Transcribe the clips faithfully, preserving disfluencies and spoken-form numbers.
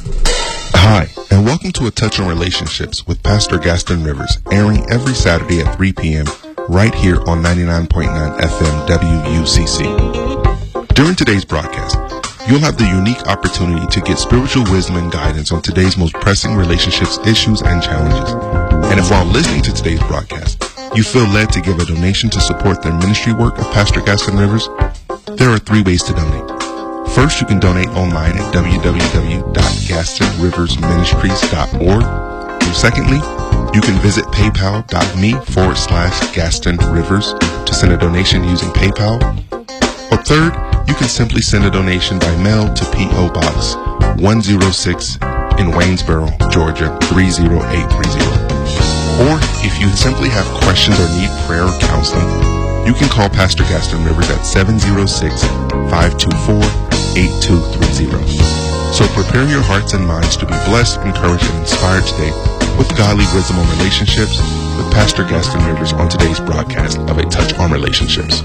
Hi, and welcome to A Touch on Relationships with Pastor Gaston Rivers, airing every Saturday at three p.m. right here on ninety-nine point nine F M W U C C. During today's broadcast, you'll have the unique opportunity to get spiritual wisdom and guidance on today's most pressing relationships issues and challenges. And if while listening to today's broadcast, you feel led to give a donation to support the ministry work of Pastor Gaston Rivers, there are three ways to donate. First, you can donate online at w w w dot gaston rivers ministries dot org. And secondly, you can visit paypal.me forward slash Gaston Rivers to send a donation using PayPal. Or third, you can simply send a donation by mail to P O. Box one oh six in Waynesboro, Georgia three oh eight three oh. Or if you simply have questions or need prayer or counseling, you can call Pastor Gaston Rivers at seven oh six, five two four, eight two three oh. So prepare your hearts and minds to be blessed, encouraged, and inspired today with godly wisdom on relationships with Pastor Gaston Rivers on today's broadcast of A Touch on Relationships.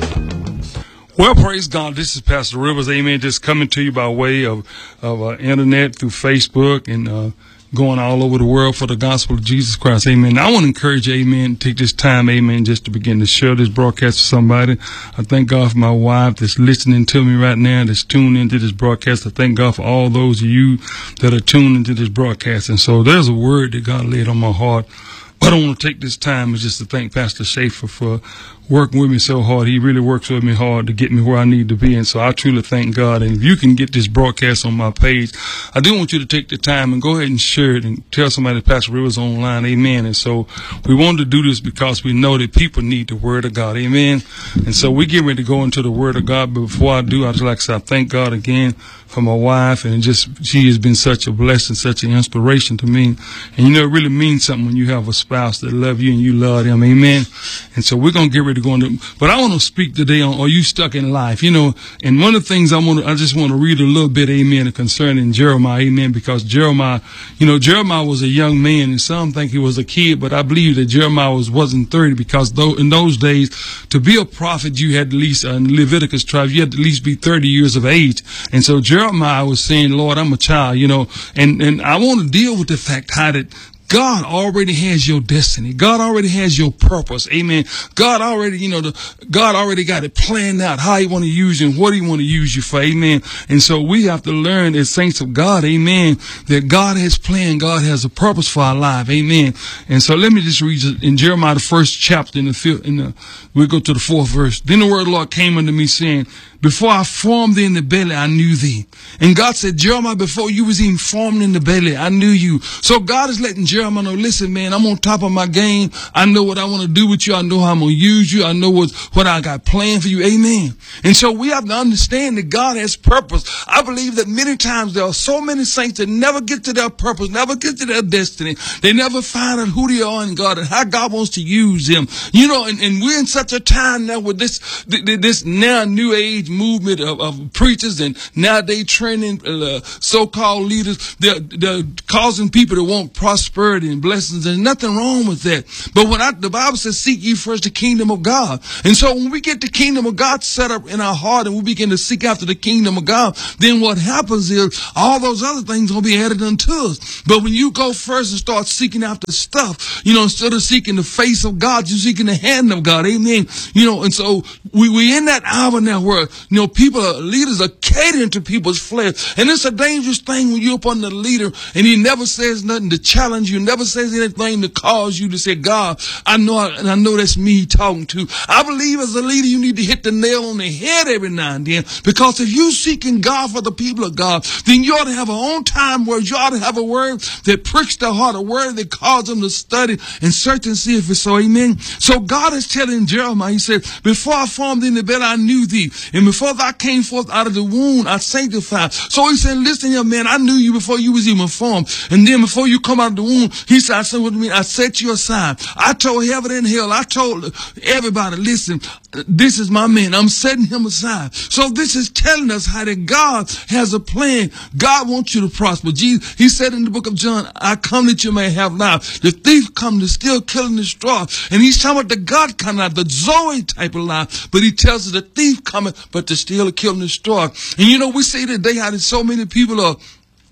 Well, praise God. This is Pastor Rivers, amen, just coming to you by way of, of uh, internet, through Facebook, and uh, going all over the world for the gospel of Jesus Christ, amen. I want to encourage you, amen, to take this time, amen, just to begin to share this broadcast with somebody. I thank God for my wife that's listening to me right now, that's tuned into this broadcast. I thank God for all those of you that are tuned into this broadcast. And so there's a word that God laid on my heart. But I want to take this time just to thank Pastor Schaefer for working with me so hard. He really works with me hard to get me where I need to be. And so I truly thank God. And if you can get this broadcast on my page, I do want you to take the time and go ahead and share it and tell somebody that Pastor Rivers online. Amen. And so we wanted to do this because we know that people need the word of God. Amen. And so we get ready to go into the word of God. But before I do, I'd just like to say I thank God again for my wife, and just she has been such a blessing, such an inspiration to me. And you know, it really means something when you have a spouse that love you and you love them. Amen. And so we're gonna get ready to go into, but I want to speak today on, are you stuck in life? You know, and one of the things I want to, I just want to read a little bit, amen, concerning Jeremiah, amen, because Jeremiah, you know, Jeremiah was a young man, and some think he was a kid, but I believe that Jeremiah was wasn't thirty, because though in those days to be a prophet you had at least, uh, in Leviticus tribe, you had to at least be thirty years of age. And so Jeremiah Jeremiah was saying, Lord, I'm a child, you know, and, and I want to deal with the fact how that God already has your destiny. God already has your purpose. Amen. God already, you know, the, God already got it planned out how he want to use you and what he want to use you for. Amen. And so we have to learn as saints of God, amen, that God has planned. God has a purpose for our life. Amen. And so let me just read in Jeremiah, the first chapter, in the fifth, in the, we'll go to the fourth verse. Then the word of the Lord came unto me saying, before I formed thee in the belly, I knew thee. And God said, Jeremiah, before you was even formed in the belly, I knew you. So God is letting Jeremiah know, listen, man, I'm on top of my game. I know what I want to do with you. I know how I'm going to use you. I know what, what I got planned for you. Amen. And so we have to understand that God has purpose. I believe that many times there are so many saints that never get to their purpose, never get to their destiny. They never find out who they are in God and how God wants to use them. You know, and, and we're in such a time now with this, this now new age movement of, of preachers, and now they training uh, so-called leaders. They're, they're causing people to want prosperity and blessings. There's nothing wrong with that. But when I, the Bible says, seek ye first the kingdom of God. And so when we get the kingdom of God set up in our heart and we begin to seek after the kingdom of God, then what happens is all those other things will be added unto us. But when you go first and start seeking after stuff, you know, instead of seeking the face of God, you're seeking the hand of God. Amen. You know, and so we, we're in that hour now where, you know, people, are, leaders are catering to people's flesh. And it's a dangerous thing when you're up on the leader and he never says nothing to challenge you, never says anything to cause you to say, God, I know, and I know that's me talking to. I believe as a leader, you need to hit the nail on the head every now and then, because if you're seeking God for the people of God, then you ought to have a on time word. You ought to have a word that pricks their heart, a word that causes them to study and search and see if it's so. Amen. So God is telling Jeremiah, he said, before I formed in the bed, I knew thee. And before thou came forth out of the womb, I sanctified. So he said, listen here, man, I knew you before you was even formed. And then before you come out of the womb, he said, I said, what do you mean? I set you aside. I told heaven and hell, I told everybody, listen, this is my man. I'm setting him aside. So this is telling us how that God has a plan. God wants you to prosper. Jesus, he said in the book of John, I come that you may have life. The thief come to steal, kill, and destroy. And he's talking about the God kind of life, the Zoe type of life. But he tells us the thief coming, but to steal, kill, and destroy. And you know, we see today how there's so many people are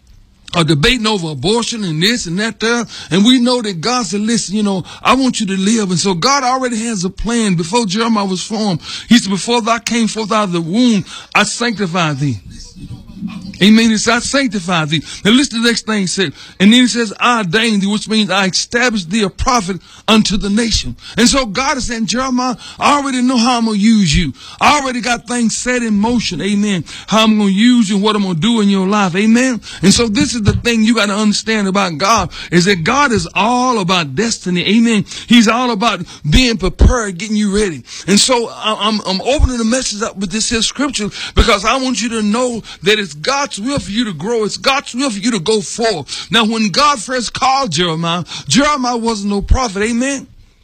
are debating over abortion and this and that there. And we know that God said, listen, you know, I want you to live. And so God already has a plan. Before Jeremiah was formed, he said, before thou came forth out of the womb, I sanctified thee. Amen. It's I sanctify thee. Now listen to the next thing he said. And then he says, I ordained thee, which means I established thee a prophet unto the nation. And so God is saying, Jeremiah, I already know how I'm going to use you. I already got things set in motion. Amen. How I'm going to use you and what I'm going to do in your life. Amen. And so this is the thing you got to understand about God, is that God is all about destiny. Amen. He's all about being prepared, getting you ready. And so I'm, I'm opening the message up with this here scripture because I want you to know that it's God's will for you to grow. It's God's will for you to go forward. Now, when God first called Jeremiah, Jeremiah wasn't no prophet. Amen.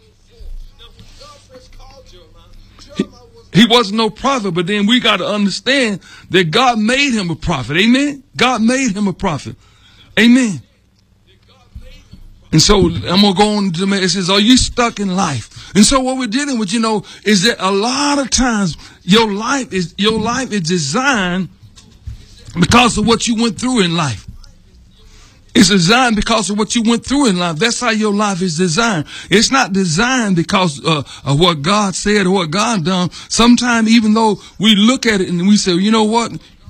He, he wasn't no prophet, but then we got to understand that God made him a prophet. Amen. God made him a prophet. Amen. And so I'm going to go on to the, it says, are you stuck in life? And so what we're dealing with, you know, is that a lot of times your life is, your life is designed because of what you went through in life. It's designed because of what you went through in life. That's how your life is designed. It's not designed because uh, of what God said or what God done. Sometimes even though we look at it and we say, you know what?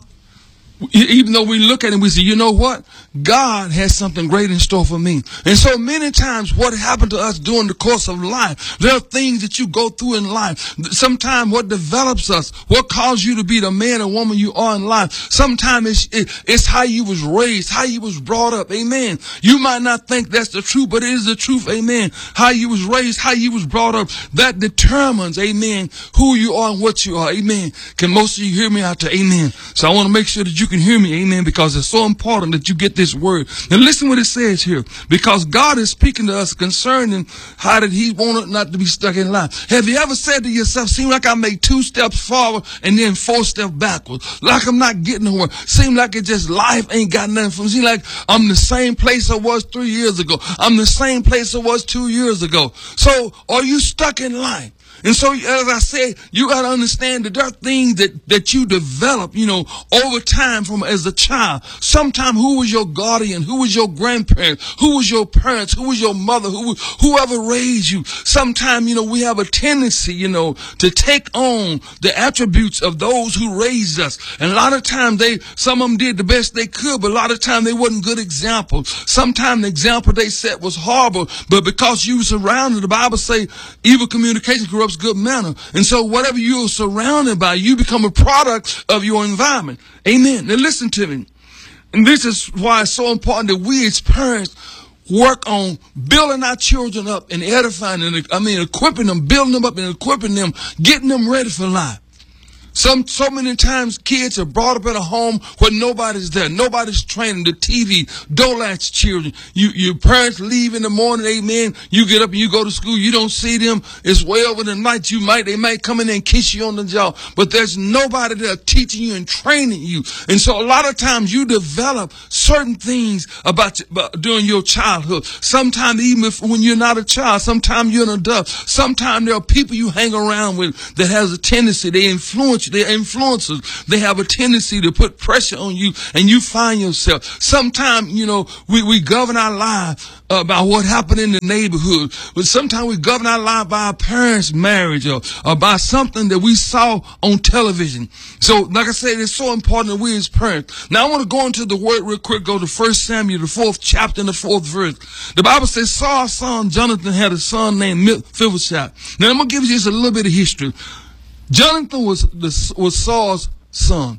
Even though we look at it and we say, you know what? God has something great in store for me. And so many times what happened to us during the course of life, there are things that you go through in life. Sometimes what develops us, what causes you to be the man or woman you are in life, sometimes it's, it, it's how you was raised, how you was brought up. Amen. You might not think that's the truth, but it is the truth. Amen. How you was raised, how you was brought up, that determines, amen, who you are and what you are. Amen. Can most of you hear me out there? Amen. So I want to make sure that you can hear me. Amen. Because it's so important that you get this word. Now listen what it says here. Because God is speaking to us concerning how did he want it not to be stuck in life. Have you ever said to yourself, seem like I make two steps forward and then four steps backwards? Like I'm not getting nowhere. Seem like it just life ain't got nothing from me. Seem like I'm the same place I was three years ago. I'm the same place I was two years ago. So are you stuck in life? And so, as I said, you got to understand that there are things that, that you develop, you know, over time from as a child. Sometimes who was your guardian? Who was your grandparents? Who was your parents? Who was your mother? Who, whoever raised you? Sometimes, you know, we have a tendency, you know, to take on the attributes of those who raised us. And a lot of times they, some of them did the best they could, but a lot of times they wasn't good examples. Sometimes the example they set was horrible, but because you were surrounded, the Bible say evil communication corrupts good manner. And so whatever you're surrounded by, you become a product of your environment. Amen. Now listen to me. And this is why it's so important that we as parents work on building our children up and edifying and, I mean, equipping them, building them up and equipping them, getting them ready for life. Some, so many times kids are brought up in a home where nobody's there. Nobody's training. The T V, don't latch children. You, your parents leave in the morning, amen. You get up and you go to school. You don't see them. It's way over the night. You might, they might come in there and kiss you on the jaw, but there's nobody there teaching you and training you. And so a lot of times you develop certain things about, about during your childhood. Sometimes even if, when you're not a child, sometimes you're an adult. Sometimes there are people you hang around with that has a tendency, they influence. They're influencers. They have a tendency to put pressure on you, and you find yourself. Sometimes, you know, we, we govern our life uh, by what happened in the neighborhood, but sometimes we govern our life by our parents' marriage or, or by something that we saw on television. So, like I said, it's so important that we as parents. Now, I want to go into the word real quick. Go to First Samuel, the fourth chapter and the fourth verse. The Bible says Saul's son Jonathan had a son named Mephibosheth. Now, I'm going to give you just a little bit of history. Jonathan was the, was Saul's son.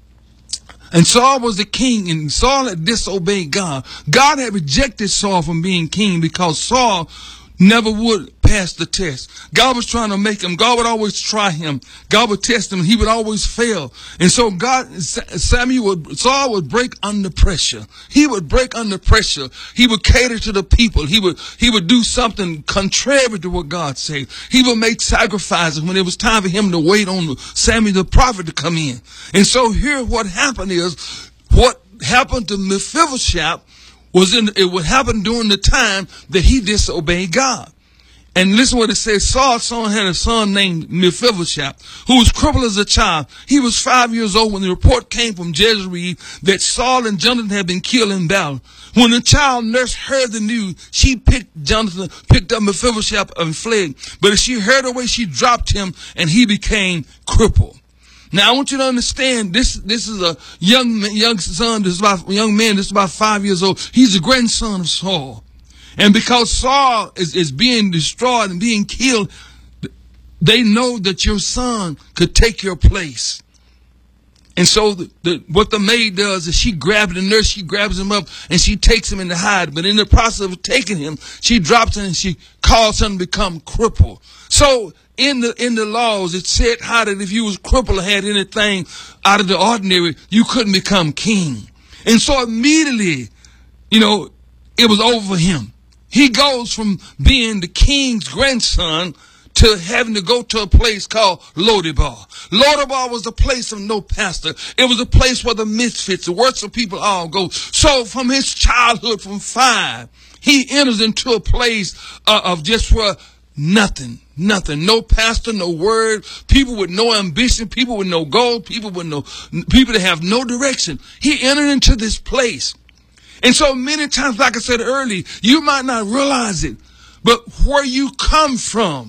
And Saul was the king, and Saul had disobeyed God. God had rejected Saul from being king because Saul never would pass the test. God was trying to make him. God would always try him. God would test him, and he would always fail. And so God, Samuel would, Saul would break under pressure. He would break under pressure. He would cater to the people. He would, he would do something contrary to what God said. He would make sacrifices when it was time for him to wait on Samuel the prophet to come in. And so here what happened is, what happened to Mephibosheth was in, it would happen during the time that he disobeyed God. And listen what it says. Saul's son had a son named Mephibosheth, who was crippled as a child. He was five years old when the report came from Jezreel that Saul and Jonathan had been killed in battle. When the child nurse heard the news, she picked Jonathan, picked up Mephibosheth and fled. But as she heard her way, she dropped him and he became crippled. Now, I want you to understand, this this is a young young son, this is about, young man, this is about five years old. He's the grandson of Saul. And because Saul is, is being destroyed and being killed, they know that your son could take your place. And so the, the, what the maid does is she grabs the nurse, she grabs him up, and she takes him in the hide. But in the process of taking him, she drops him and she causes him to become crippled. So in the in the laws, it said how that if you was crippled or had anything out of the ordinary, you couldn't become king. And so immediately, you know, it was over for him. He goes from being the king's grandson to having to go to a place called Lodebar. Lodebar was a place of no pastor. It was a place where the misfits, the worst of people all go. So from his childhood, from five, he enters into a place uh, of just where nothing, nothing, no pastor, no word, people with no ambition, people with no goal, people with no, people that have no direction. He entered into this place. And so many times, like I said earlier, you might not realize it, but where you come from,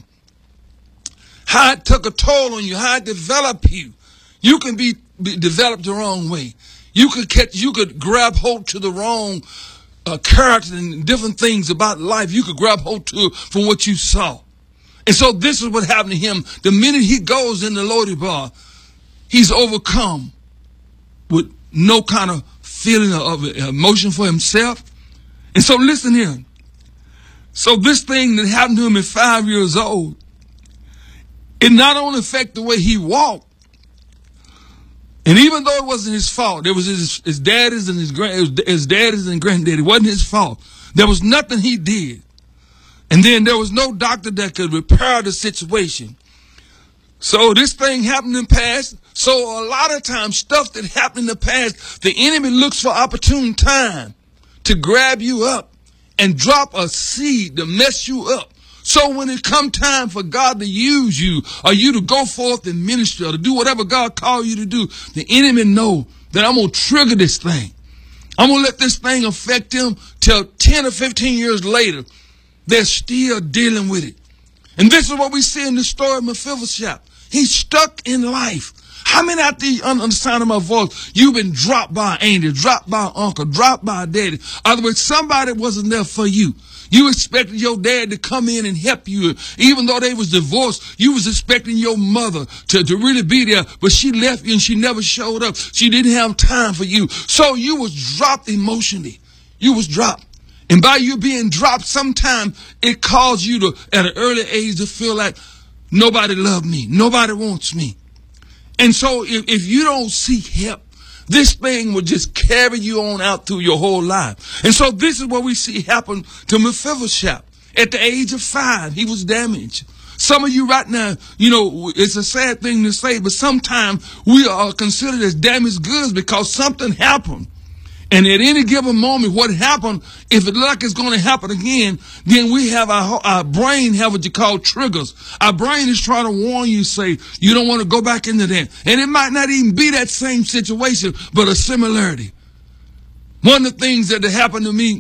how it took a toll on you, how it developed you, you can be, be developed the wrong way. You could catch, you could grab hold to the wrong uh, character and different things about life. You could grab hold to from what you saw. And so this is what happened to him. The minute he goes in the Lodebar, he's overcome with no kind of feeling of emotion for himself. And so listen here. So this thing that happened to him at five years old, it not only affected the way he walked, and even though it wasn't his fault, it was his, his daddy's and his grand, his daddy's and granddaddy. It wasn't his fault. There was nothing he did. And then there was no doctor that could repair the situation. So this thing happened in the past. So a lot of times, stuff that happened in the past, the enemy looks for opportune time to grab you up and drop a seed to mess you up. So when it come time for God to use you or you to go forth in ministry or to do whatever God called you to do, the enemy know that I'm going to trigger this thing. I'm going to let this thing affect them till ten or fifteen years later. They're still dealing with it. And this is what we see in the story of Mephibosheth. He's stuck in life. How many out there under the sound of my voice, you've been dropped by an angel, dropped by an uncle, dropped by a daddy? In other words, somebody wasn't there for you. You expected your dad to come in and help you. Even though they was divorced, you was expecting your mother to, to really be there, but she left you and she never showed up. She didn't have time for you. So you was dropped emotionally. You was dropped. And by you being dropped, sometimes it caused you to, at an early age, to feel like nobody loved me. Nobody wants me. And so if, if you don't seek help, this thing will just carry you on out through your whole life. And so this is what we see happen to Mephibosheth. At the age of five, he was damaged. Some of you right now, you know, it's a sad thing to say, but sometimes we are considered as damaged goods because something happened. And at any given moment, what happened, if it look like it's going to happen again, then we have our, our brain have what you call triggers. Our brain is trying to warn you, say, you don't want to go back into that. And it might not even be that same situation, but a similarity. One of the things that happened to me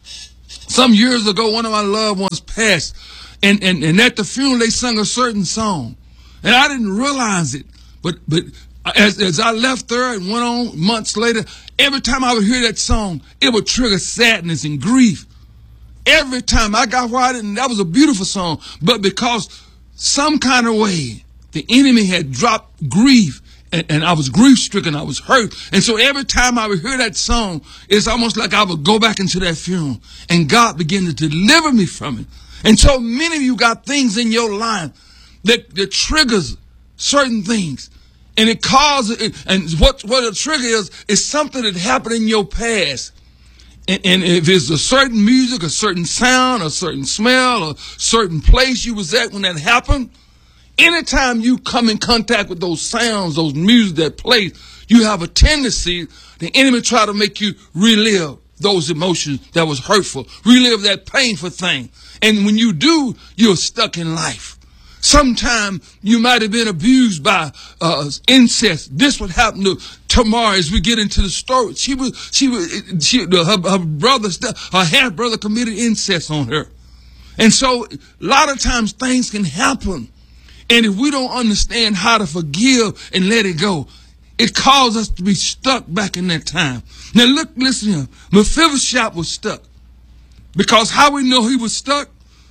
some years ago, one of my loved ones passed. And, and, and at the funeral, they sung a certain song. And I didn't realize it. But, but as, as I left there and went on months later, every time I would hear that song, it would trigger sadness and grief. Every time I got where I didn't, that was a beautiful song. But because some kind of way, the enemy had dropped grief and, and I was grief stricken, I was hurt. And so every time I would hear that song, it's almost like I would go back into that funeral and God began to deliver me from it. And so many of you got things in your life that, that triggers certain things. And it causes, and what, what a trigger is, is something that happened in your past. And, and if it's a certain music, a certain sound, a certain smell, a certain place you was at when that happened, anytime you come in contact with those sounds, those music, that place, you have a tendency, the enemy try to make you relive those emotions that was hurtful. Relive that painful thing. And when you do, you're stuck in life. Sometime you might have been abused by uh, incest. This would happen to Tamar as we get into the story. She was, she was, she, her, her brother, her half brother committed incest on her. And so a lot of times things can happen. And if we don't understand how to forgive and let it go, it causes us to be stuck back in that time. Now look, listen here. Mephibosheth was stuck. Because how we know he was stuck?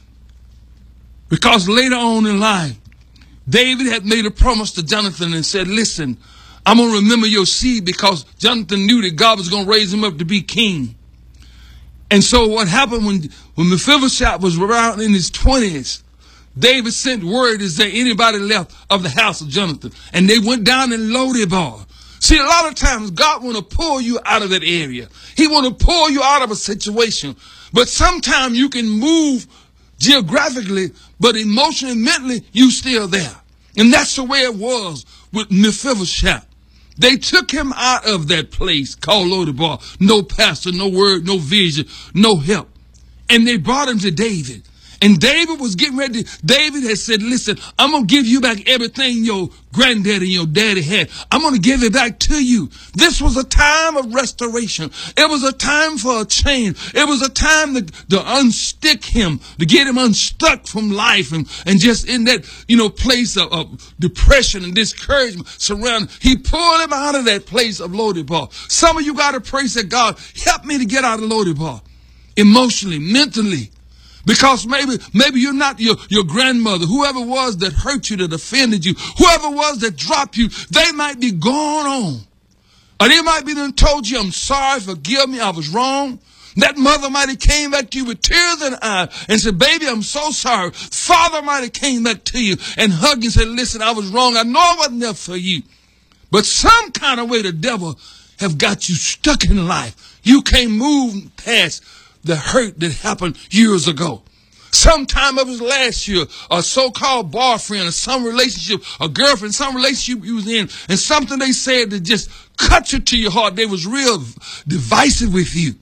Because later on in life, David had made a promise to Jonathan and said, listen, I'm going to remember your seed, because Jonathan knew that God was going to raise him up to be king. And so what happened when, when Mephibosheth was around in his twenties, David sent word, is there anybody left of the house of Jonathan? And they went down in Lo-debar. See, a lot of times God want to pull you out of that area. He want to pull you out of a situation. But sometimes you can move geographically, but emotionally, mentally, you still there. And that's the way it was with Mephibosheth. They took him out of that place called Lo-debar. No pastor, no word, no vision, no help. And they brought him to David. And David was getting ready. David had said, listen, I'm going to give you back everything your granddaddy and your daddy had. I'm going to give it back to you. This was a time of restoration. It was a time for a change. It was a time to, to unstick him, to get him unstuck from life and, and just in that, you know, place of, of depression and discouragement surrounding. He pulled him out of that place of Lo-debar. Some of you got to pray, say, God, help me to get out of Lo-debar emotionally, mentally. Because maybe, maybe you're not your, your grandmother, whoever was that hurt you, that offended you, whoever was that dropped you, they might be gone on. Or they might be done told you, I'm sorry, forgive me, I was wrong. That mother might have came back to you with tears in her eyes and said, baby, I'm so sorry. Father might have came back to you and hugged you and said, listen, I was wrong. I know I wasn't there for you. But some kind of way the devil have got you stuck in life. You can't move past the hurt that happened years ago. Sometime it was last year, a so-called boyfriend or some relationship, a girlfriend, some relationship you was in, and something they said that just cut you to your heart. They was real divisive with you.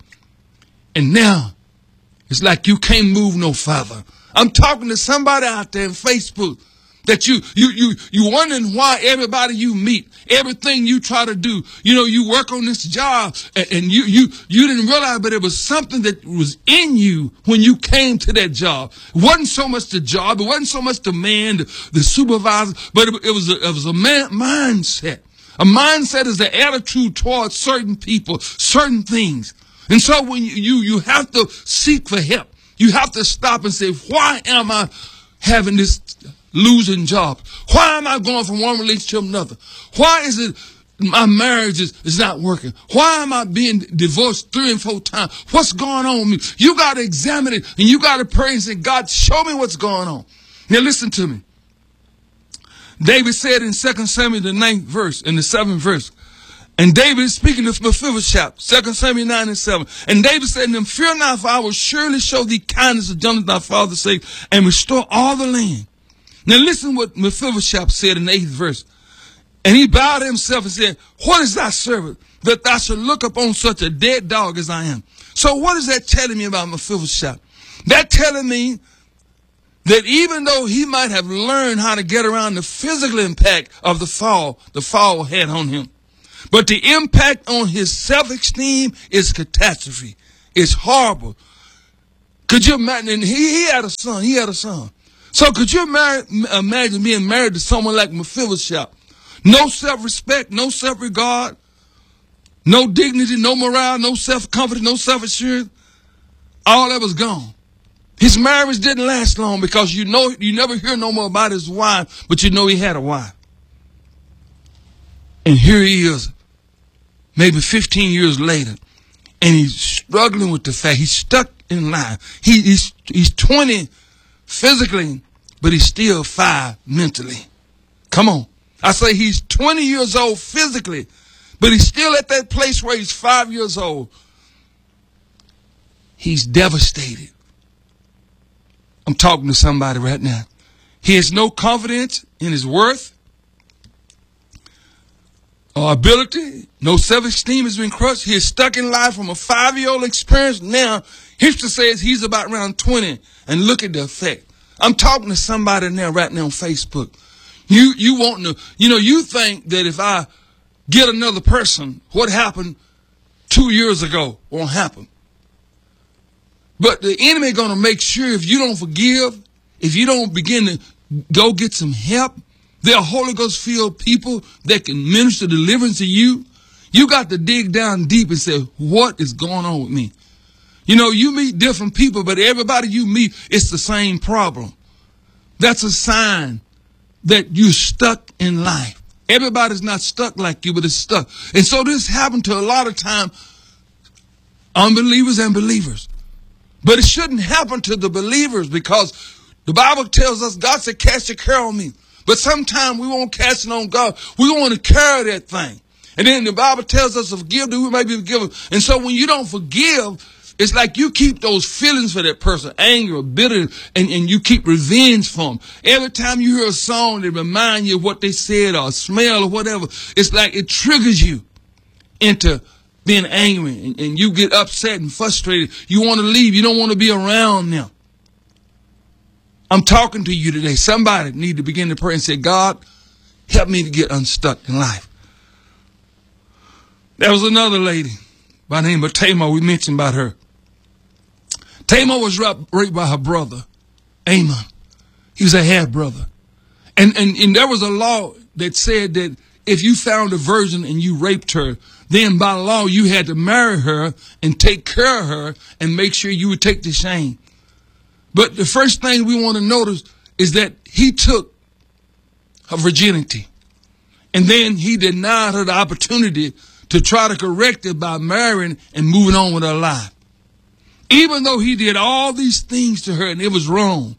And now it's like you can't move no further. I'm talking to somebody out there on Facebook that you, you, you, you wondering why everybody you meet, everything you try to do, you know, you work on this job and, and you, you, you didn't realize, but it was something that was in you when you came to that job. It wasn't so much the job. It wasn't so much the man, the, the supervisor, but it, it was a, it was a man, mindset. A mindset is the attitude towards certain people, certain things. And so when you, you, you have to seek for help, you have to stop and say, why am I having this losing job? Why am I going from one relationship to another? Why is it my marriage is, is not working? Why am I being divorced three and four times? What's going on with me? You got to examine it and you got to pray and say, God, show me what's going on. Now listen to me. David said in Second Samuel, the ninth verse, in the seventh verse, and David is speaking to Mephibosheth, Second Samuel nine and seven. And David said to him, fear not, for I will surely show thee kindness of Jonathan thy father's sake, and restore all the land. Now listen what Mephibosheth said in the eighth verse. And he bowed himself and said, what is thy servant that thou should look upon such a dead dog as I am? So what is that telling me about Mephibosheth? That telling me that even though he might have learned how to get around the physical impact of the fall, the fall had on him, but the impact on his self-esteem is catastrophe. It's horrible. Could you imagine? And he, he had a son. He had a son. So could you imagine being married to someone like Mephibosheth? No self-respect, no self-regard, no dignity, no morale, no self-confidence, no self-assurance. All that was gone. His marriage didn't last long because you know you never hear no more about his wife, but you know he had a wife. And here he is, maybe fifteen years later, and he's struggling with the fact he's stuck in life. He, he's, he's twenty physically, but he's still five mentally. Come on. I say he's twenty years old physically, but he's still at that place where he's five years old. He's devastated. I'm talking to somebody right now. He has no confidence in his worth. uh, ability. No self-esteem has been crushed. He is stuck in life from a five-year-old experience. Now, history says he's about around twenty. And look at the effect. I'm talking to somebody now right now on Facebook. You, you want to, you know, you think that if I get another person, what happened two years ago won't happen. But the enemy going to make sure if you don't forgive, if you don't begin to go get some help, there are Holy Ghost filled people that can minister deliverance to you. You got to dig down deep and say, what is going on with me? You know, you meet different people, but everybody you meet, it's the same problem. That's a sign that you're stuck in life. Everybody's not stuck like you, but it's stuck. And so this happened to a lot of time unbelievers and believers. But it shouldn't happen to the believers because the Bible tells us, God said, cast your care on me. But sometimes we won't cast it on God. We want to carry that thing. And then the Bible tells us to forgive, that we may be forgiven. And so when you don't forgive, it's like you keep those feelings for that person, anger or bitter, and, and you keep revenge for them. Every time you hear a song that reminds you of what they said or smell or whatever, it's like it triggers you into being angry, and, and you get upset and frustrated. You want to leave. You don't want to be around them. I'm talking to you today. Somebody need to begin to pray and say, God, help me to get unstuck in life. There was another lady by the name of Tamar. We mentioned about her. Tamar was raped by her brother, Amon. He was a half brother. And, and, and there was a law that said that if you found a virgin and you raped her, then by law you had to marry her and take care of her and make sure you would take the shame. But the first thing we want to notice is that he took her virginity. And then he denied her the opportunity to try to correct it by marrying and moving on with her life. Even though he did all these things to her and it was wrong.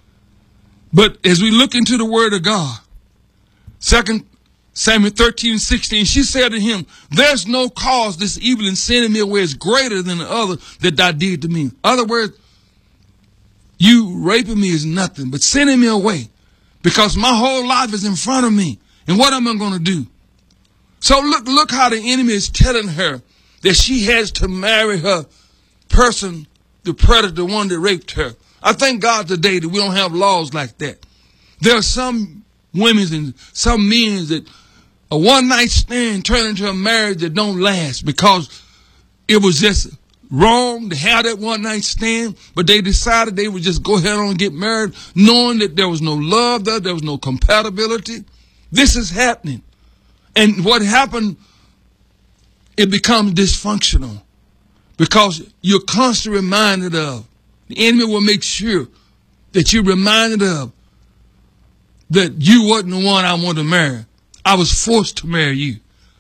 But as we look into the word of God, Second Samuel thirteen and sixteen, she said to him, there's no cause this evil in sending me away is greater than the other that thou did to me. In other words, you raping me is nothing, but sending me away because my whole life is in front of me. And what am I going to do? So look, look how the enemy is telling her that she has to marry her person, the predator, the one that raped her. I thank God today that we don't have laws like that. There are some women and some men that a one night stand turn into a marriage that don't last because it was just wrong to have that one night stand, but they decided they would just go ahead on and get married, knowing that there was no love there, there was no compatibility. This is happening. And what happened, it becomes dysfunctional because you're constantly reminded of. The enemy will make sure that you're reminded of that you wasn't the one I wanted to marry. I was forced to marry you.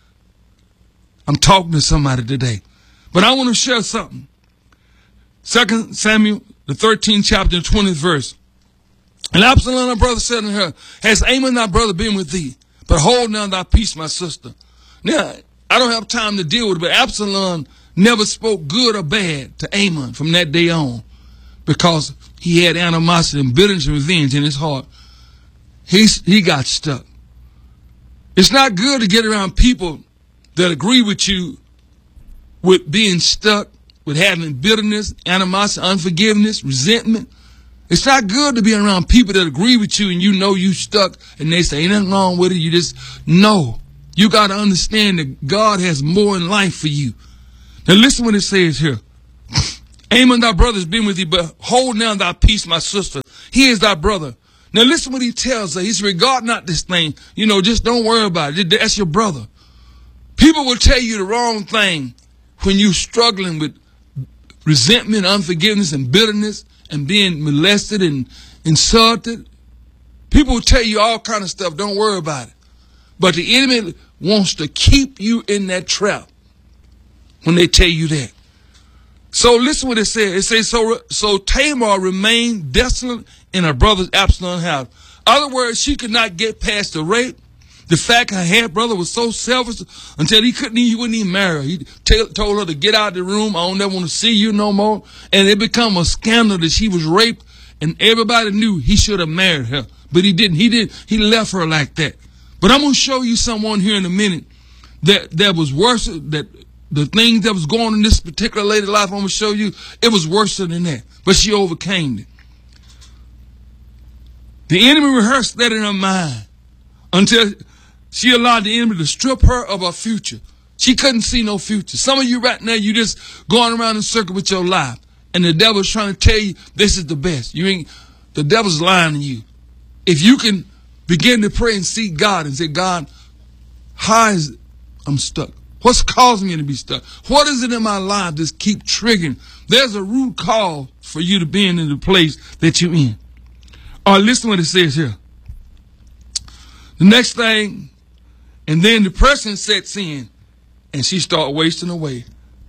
I'm talking to somebody today. But I want to share something. Second Samuel, the thirteenth chapter, the twentieth verse. And Absalom, her brother, said to her, has Amon thy brother been with thee? But hold now thy peace, my sister. Now, I don't have time to deal with it, but Absalom never spoke good or bad to Amon from that day on because he had animosity and bitterness and revenge in his heart. He's, he got stuck. It's not good to get around people that agree with you with being stuck, with having bitterness, animosity, unforgiveness, resentment. It's not good to be around people that agree with you and you know you stuck and they say, ain't nothing wrong with it. You just, no. You got to understand that God has more in life for you. Now listen what it says here. Amon, thy brother has been with thee, but hold now thy peace, my sister. He is thy brother. Now listen what he tells her. He says, regard not this thing. You know, just don't worry about it. That's your brother. People will tell you the wrong thing when you're struggling with resentment, unforgiveness, and bitterness, and being molested and insulted. People will tell you all kind of stuff. Don't worry about it. But the enemy wants to keep you in that trap when they tell you that. So listen what it says. It says, so, so Tamar remained desolate in her brother's Absalom's house. In other words, she could not get past the rape. The fact her half brother was so selfish until he couldn't even, he wouldn't even marry her. He t- told her to get out of the room. I don't ever want to see you no more. And it became a scandal that she was raped, and everybody knew he should have married her. But he didn't. He didn't. He left her like that. But I'm going to show you someone here in a minute that that was worse, that the things that was going on in this particular lady's life, I'm going to show you, it was worse than that. But she overcame it. The enemy rehearsed that in her mind until she allowed the enemy to strip her of her future. She couldn't see no future. Some of you right now, you just going around in circle with your life. And the devil's trying to tell you this is the best. You ain't, the devil's lying to you. If you can begin to pray and seek God and say, God, how is I'm stuck? What's causing me to be stuck? What is it in my life that's keep triggering? There's a root cause for you to be in the place that you're in. All right, listen to what it says here. The next thing, and then depression sets in, and she started wasting away.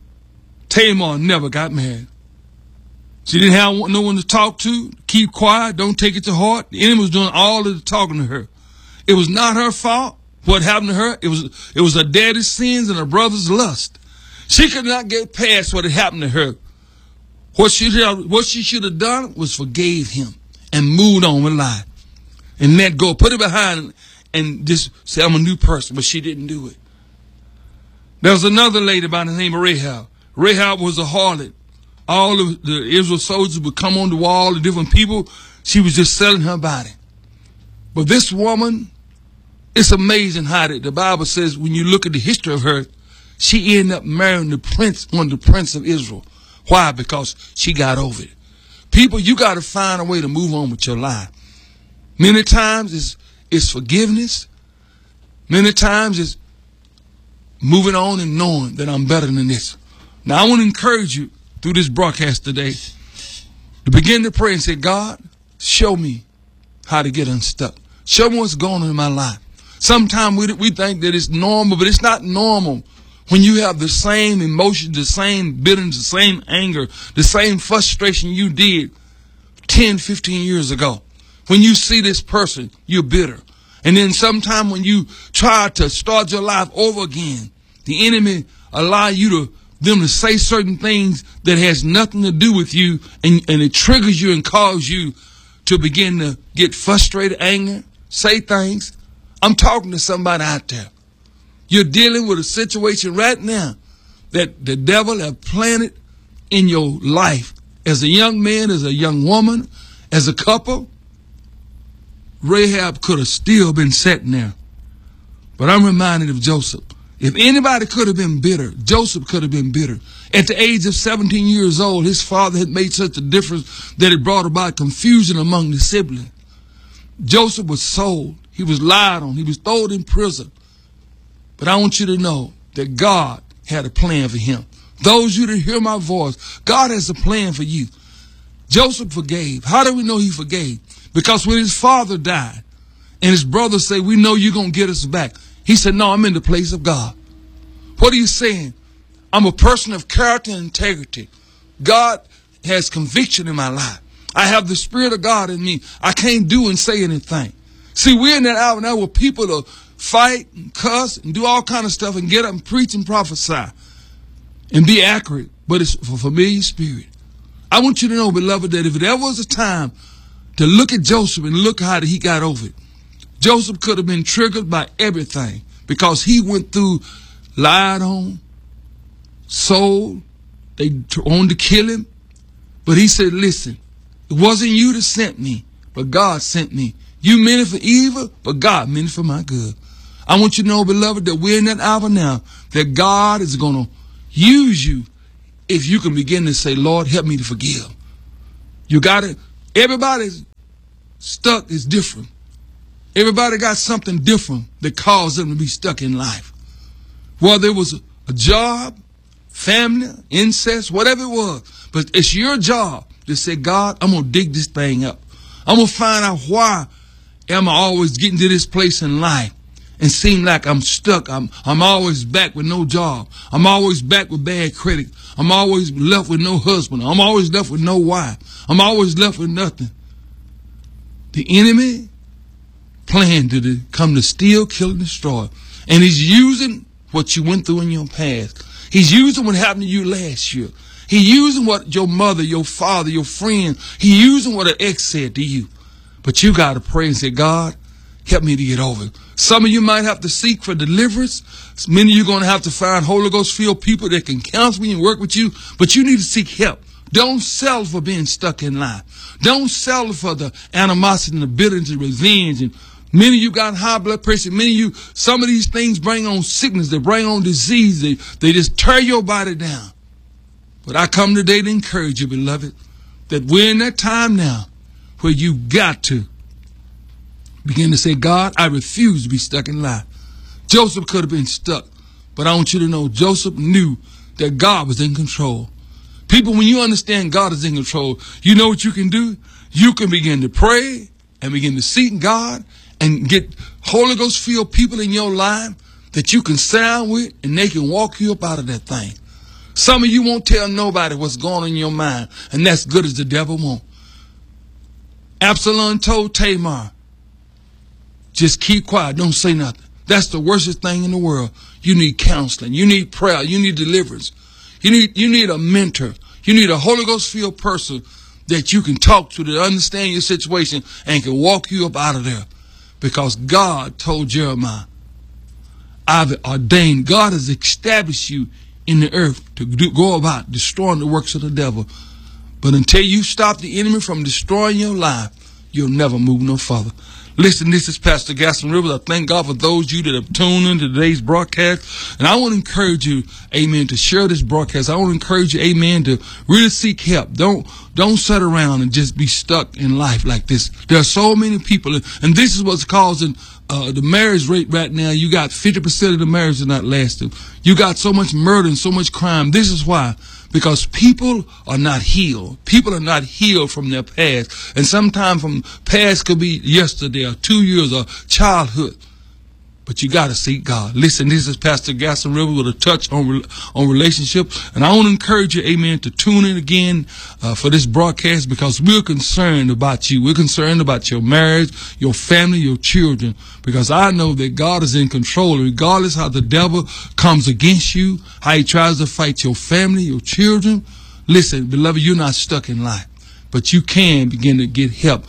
Tamar never got married. She didn't have no one to talk to. Keep quiet. Don't take it to heart. The enemy was doing all of the talking to her. It was not her fault. What happened to her? It was it was her daddy's sins and her brother's lust. She could not get past what had happened to her. What she what she should have done was forgave him and moved on with life and let go, put it behind, and just say I'm a new person. But she didn't do it. There was another lady by the name of Rahab. Rahab was a harlot. All of the Israel soldiers would come on the wall, the different people. She was just selling her body. But this woman, it's amazing how that the Bible says when you look at the history of her, she ended up marrying the prince, one of the prince of Israel. Why? Because she got over it. People, you got to find a way to move on with your life. Many times it's, it's forgiveness. Many times it's moving on and knowing that I'm better than this. Now, I want to encourage you through this broadcast today to begin to pray and say, God, show me how to get unstuck. Show me what's going on in my life. Sometimes we, we think that it's normal, but it's not normal when you have the same emotions, the same bitterness, the same anger, the same frustration you did ten, fifteen years ago. When you see this person, you're bitter. And then sometime when you try to start your life over again, the enemy allow you to them to say certain things that has nothing to do with you, and, and it triggers you and causes you to begin to get frustrated, anger, say things. I'm talking to somebody out there. You're dealing with a situation right now that the devil have planted in your life. As a young man, as a young woman, as a couple, Rahab could have still been sitting there. But I'm reminded of Joseph. If anybody could have been bitter, Joseph could have been bitter. At the age of seventeen years old, his father had made such a difference that it brought about confusion among the siblings. Joseph was sold. He was lied on. He was thrown in prison. But I want you to know that God had a plan for him. Those of you that hear my voice, God has a plan for you. Joseph forgave. How do we know he forgave? Because when his father died and his brothers say, we know you're going to get us back, he said, no, I'm in the place of God. What are you saying? I'm a person of character and integrity. God has conviction in my life. I have the Spirit of God in me. I can't do and say anything. See, we're in that hour now where people will fight and cuss and do all kind of stuff and get up and preach and prophesy and be accurate, but it's for familiar spirit. I want you to know, beloved, that if there was a time to look at Joseph and look how he got over it, Joseph could have been triggered by everything because he went through lied on, sold, they wanted to kill him. But he said, listen, it wasn't you that sent me, but God sent me. You meant it for evil, but God meant it for my good. I want you to know, beloved, that we're in that hour now, that God is going to use you if you can begin to say, Lord, help me to forgive. You got it. Everybody's stuck is different. Everybody got something different that caused them to be stuck in life. Whether it was a, a job, family, incest, whatever it was. But it's your job to say, God, I'm going to dig this thing up. I'm going to find out why am I always getting to this place in life and seem like I'm stuck. I'm, I'm always back with no job. I'm always back with bad credit. I'm always left with no husband. I'm always left with no wife. I'm always left with nothing. The enemy planned to come to steal, kill, and destroy. And he's using what you went through in your past. He's using what happened to you last year. He's using what your mother, your father, your friend, he's using what an ex said to you. But you got to pray and say, God, help me to get over it. Some of you might have to seek for deliverance. Many of you are going to have to find Holy Ghost filled people that can counsel you and work with you, but you need to seek help. Don't settle for being stuck in life. Don't settle for the animosity and the bitterness and revenge. And many of you got high blood pressure. Many of you, some of these things bring on sickness. They bring on disease. They, they just tear your body down. But I come today to encourage you, beloved, that we're in that time now where you got to begin to say, God, I refuse to be stuck in life. Joseph could have been stuck, but I want you to know Joseph knew that God was in control. People, when you understand God is in control, you know what you can do? You can begin to pray and begin to seek God and get Holy Ghost filled people in your life that you can sit down with and they can walk you up out of that thing. Some of you won't tell nobody what's going on in your mind, and that's good as the devil won't. Absalom told Tamar, just keep quiet, don't say nothing. That's the worstest thing in the world. You need counseling. You need prayer. You need deliverance. You need, you need a mentor. You need a Holy Ghost filled person that you can talk to, that understand your situation and can walk you up out of there. Because God told Jeremiah, I've ordained, God has established you in the earth to do, go about destroying the works of the devil. But until you stop the enemy from destroying your life, you'll never move no further. Listen, this is Pastor Gaston Rivers. I thank God for those of you that have tuned into today's broadcast. And I want to encourage you, amen, to share this broadcast. I want to encourage you, amen, to really seek help. Don't don't sit around and just be stuck in life like this. There are so many people, and this is what's causing uh, the marriage rate right now. You got fifty percent of the marriages not lasting. You got so much murder and so much crime. This is why. Because people are not healed. People are not healed from their past. And sometimes from past could be yesterday or two years or childhood. But you got to seek God. Listen, this is Pastor Gaston Rivers with a touch on on relationship. And I want to encourage you, amen, to tune in again uh, for this broadcast, because we're concerned about you. We're concerned about your marriage, your family, your children. Because I know that God is in control. Regardless how the devil comes against you, how he tries to fight your family, your children. Listen, beloved, you're not stuck in life. But you can begin to get help.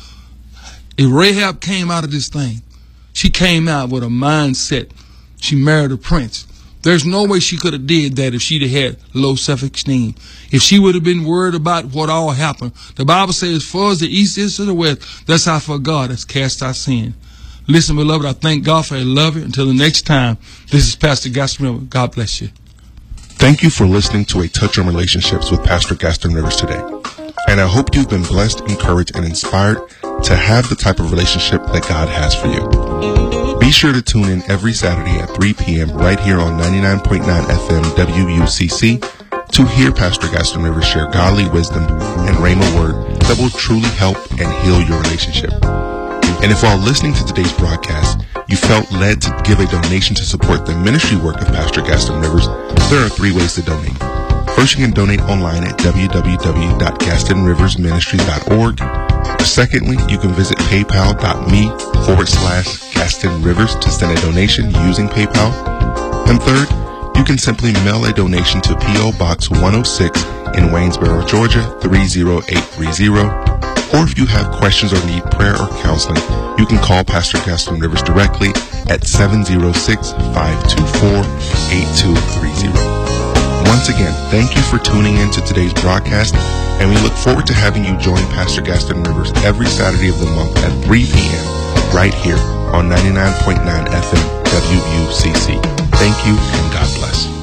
If Rahab came out of this thing, she came out with a mindset. She married a prince. There's no way she could have did that if she'd have had low self-esteem. If she would have been worried about what all happened. The Bible says, as far as the east is to the west, that's how far God has cast our sin. Listen, beloved, I thank God for your love. Until the next time, this is Pastor Gaston Rivers. God bless you. Thank you for listening to A Touch on Relationships with Pastor Gaston Rivers today. And I hope you've been blessed, encouraged, and inspired to have the type of relationship that God has for you. Be sure to tune in every Saturday at three p.m. right here on ninety-nine point nine F M W U C C to hear Pastor Gaston Rivers share godly wisdom and rhema word that will truly help and heal your relationship. And if while listening to today's broadcast, you felt led to give a donation to support the ministry work of Pastor Gaston Rivers, there are three ways to donate. First, you can donate online at w w w dot gaston rivers ministry dot org. Secondly, you can visit paypal.me forward slash Gaston Rivers to send a donation using PayPal. And third, you can simply mail a donation to P O Box one oh six in Waynesboro, Georgia three oh eight three oh. Or if you have questions or need prayer or counseling, you can call Pastor Gaston Rivers directly at seven oh six, five two four, eight two three oh. Once again, thank you for tuning in to today's broadcast, and we look forward to having you join Pastor Gaston Rivers every Saturday of the month at three p.m. right here on ninety-nine point nine F M W U C C. Thank you, and God bless.